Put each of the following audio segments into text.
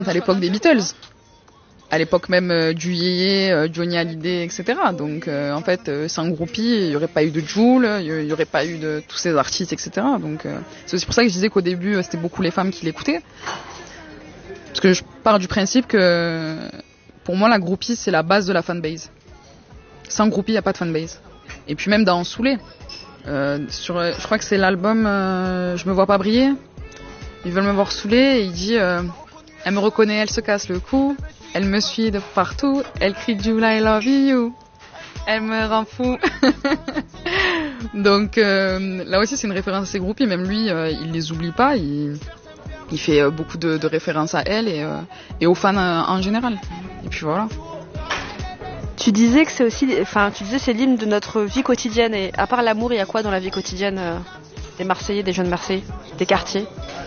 À l'époque des Beatles, à l'époque même du Yéyé, Johnny Hallyday, etc. Donc en fait, sans groupie, il n'y aurait pas eu de Jul, il n'y aurait pas eu de tous ces artistes, etc. Donc c'est aussi pour ça que je disais qu'au début, c'était beaucoup les femmes qui l'écoutaient. Parce que je pars du principe que pour moi, la groupie, c'est la base de la fanbase. Sans groupie, il n'y a pas de fanbase. Et puis même dans Soulé, je crois que c'est l'album Je me vois pas briller. Ils veulent me voir saoulée et il dit elle me reconnaît, elle se casse le cou, elle me suit de partout, elle crie Jules I love you, elle me rend fou. Donc là aussi c'est une référence à ses groupies, même lui il les oublie pas, il fait beaucoup de références à elle et aux fans en général. Et puis voilà. Tu disais que c'est aussi, c'est l'hymne de notre vie quotidienne. Et à part l'amour, il y a quoi dans la vie quotidienne des Marseillais, des jeunes Marseillais, des quartiers?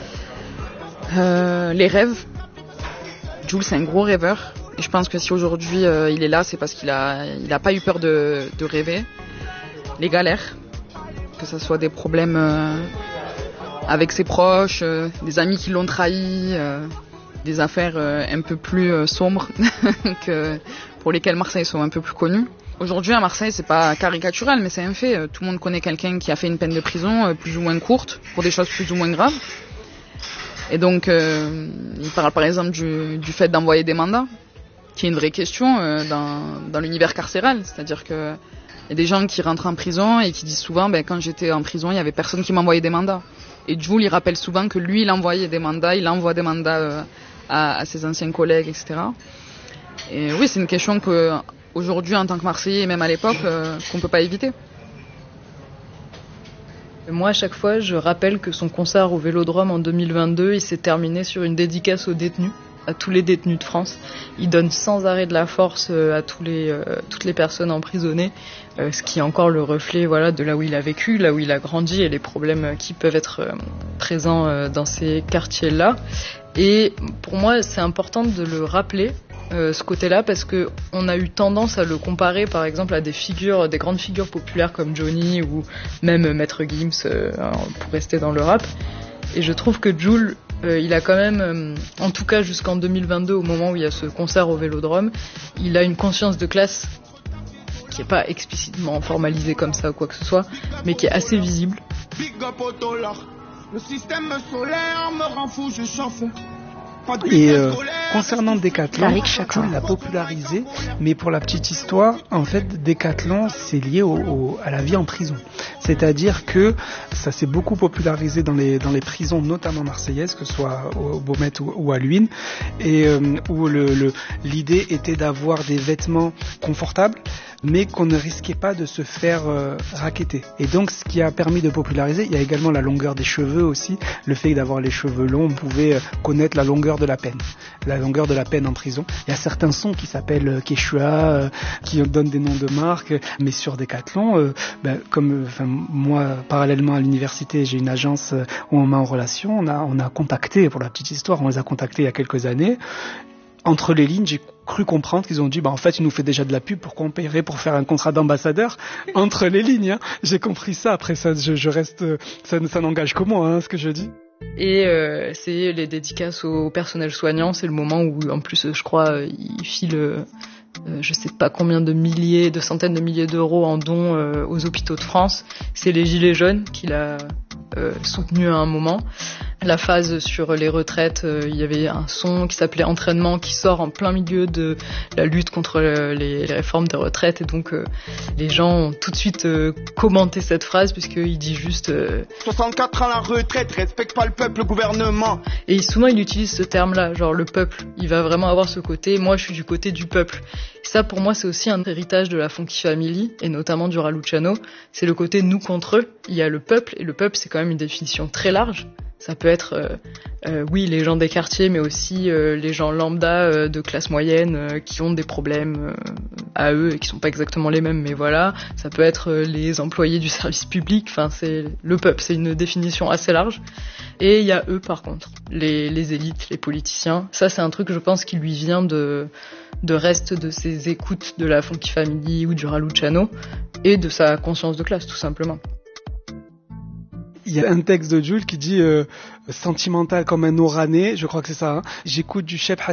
Les rêves. Jul, c'est un gros rêveur. Et je pense que si aujourd'hui il est là, c'est parce qu'il a pas eu peur de rêver. Les galères, que ce soit des problèmes avec ses proches, des amis qui l'ont trahi, des affaires un peu plus sombres que pour lesquelles Marseille sont un peu plus connus. Aujourd'hui à Marseille, c'est pas caricatural, mais c'est un fait. Tout le monde connaît quelqu'un qui a fait une peine de prison plus ou moins courte pour des choses plus ou moins graves. Et donc, il parle par exemple du fait d'envoyer des mandats, qui est une vraie question dans l'univers carcéral. C'est-à-dire que y a des gens qui rentrent en prison et qui disent souvent, quand j'étais en prison, il y avait personne qui m'envoyait des mandats. Et Jul, il rappelle souvent que lui, il envoyait des mandats, il envoie des mandats à ses anciens collègues, etc. Et oui, c'est une question qu'aujourd'hui, en tant que Marseillais, et même à l'époque, qu'on peut pas éviter. Moi, à chaque fois, je rappelle que son concert au Vélodrome en 2022, il s'est terminé sur une dédicace aux détenus, à tous les détenus de France. Il donne sans arrêt de la force à toutes les personnes emprisonnées, ce qui est encore le reflet de là où il a vécu, là où il a grandi et les problèmes qui peuvent être présents dans ces quartiers-là. Et pour moi, c'est important de le rappeler, ce côté-là, parce que on a eu tendance à le comparer par exemple à des grandes figures populaires comme Johnny ou même Maître Gims pour rester dans le rap. Et je trouve que Jul, il a quand même, en tout cas jusqu'en 2022, au moment où il y a ce concert au Vélodrome, il a une conscience de classe qui est pas explicitement formalisée comme ça ou quoi que ce soit, mais qui est assez visible. Le système solaire me rend fou, je s'en fous. Et concernant Decathlon, Jul l'a popularisé, mais pour la petite histoire, en fait, Decathlon, c'est lié à la vie en prison. C'est-à-dire que ça s'est beaucoup popularisé dans les prisons, notamment marseillaises, que ce soit au Baumette ou à Luynes, et où l'idée était d'avoir des vêtements confortables, mais qu'on ne risquait pas de se faire racketter. Et donc, ce qui a permis de populariser, il y a également la longueur des cheveux aussi. Le fait d'avoir les cheveux longs, on pouvait connaître la longueur de la peine en prison. Il y a certains sons qui s'appellent Quechua, qui donnent des noms de marques, mais sur Decathlon, moi, parallèlement à l'université, j'ai une agence où on met en relation, on a contacté, pour la petite histoire, on les a contactés il y a quelques années. Entre les lignes, j'ai cru comprendre qu'ils ont dit, en fait, il nous fait déjà de la pub, pourquoi on paierait pour faire un contrat d'ambassadeur? Entre les lignes, hein. J'ai compris ça. Après ça, je reste, ça n'engage que moi, ce que je dis. Et c'est les dédicaces au personnel soignant, c'est le moment où, en plus, je crois, il file, je sais pas combien de centaines de milliers d'euros en dons aux hôpitaux de France. C'est les Gilets jaunes qu'il a soutenu à un moment. La phase sur les retraites, il y avait un son qui s'appelait Entraînement qui sort en plein milieu de la lutte contre les réformes des retraites, et donc les gens ont tout de suite commenté cette phrase puisqu'il dit juste 64 ans la retraite, respecte pas le peuple, le gouvernement. Et souvent il utilise ce terme-là, genre le peuple. Il va vraiment avoir ce côté, moi je suis du côté du peuple. Et ça pour moi c'est aussi un héritage de la Funky Family et notamment du Raluciano, c'est le côté nous contre eux. Il y a le peuple, et le peuple c'est quand même une définition très large. Ça peut être, oui, les gens des quartiers, mais aussi les gens lambda de classe moyenne qui ont des problèmes à eux et qui sont pas exactement les mêmes, mais voilà. Ça peut être les employés du service public. Enfin, c'est le peuple, c'est une définition assez large. Et il y a eux, par contre, les élites, les politiciens. Ça, c'est un truc, je pense, qui lui vient de reste de ses écoutes de la Funky Family ou du Raluciano et de sa conscience de classe, tout simplement. Il y a un texte de Jul qui dit sentimental comme un Oranais, je crois que c'est ça. J'écoute du Cheb